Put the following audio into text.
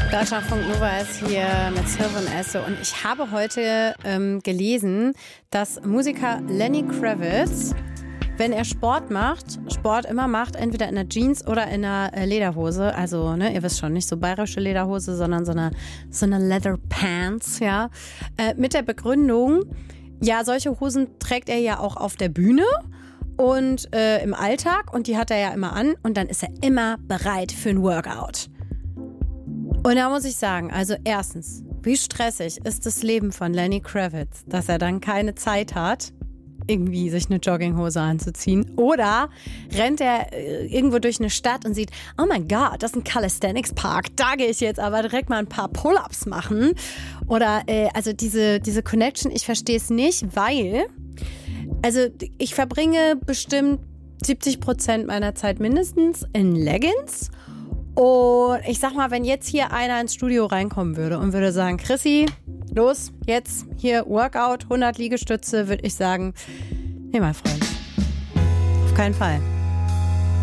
Deutschlandfunk Nova ist hier mit Sylvan Esse und ich habe heute gelesen, dass Musiker Lenny Kravitz, wenn er Sport immer macht, entweder in einer Jeans oder in einer Lederhose. Also, ne, ihr wisst schon, nicht so bayerische Lederhose, sondern so eine Leather Pants, ja. Mit der Begründung, ja, solche Hosen trägt er ja auch auf der Bühne und im Alltag und die hat er ja immer an und dann ist er immer bereit für ein Workout. Und da muss ich sagen, also erstens, wie stressig ist das Leben von Lenny Kravitz, dass er dann keine Zeit hat, irgendwie sich eine Jogginghose anzuziehen. Oder rennt er irgendwo durch eine Stadt und sieht, oh mein Gott, das ist ein Calisthenics Park, da gehe ich jetzt aber direkt mal ein paar Pull-ups machen. Oder also diese Connection, ich verstehe es nicht, weil also ich verbringe bestimmt 70% meiner Zeit mindestens in Leggings. Und ich sag mal, wenn jetzt hier einer ins Studio reinkommen würde und würde sagen, Chrissy, los, jetzt hier Workout, 100 Liegestütze, würde ich sagen, nee, mein Freund, auf keinen Fall.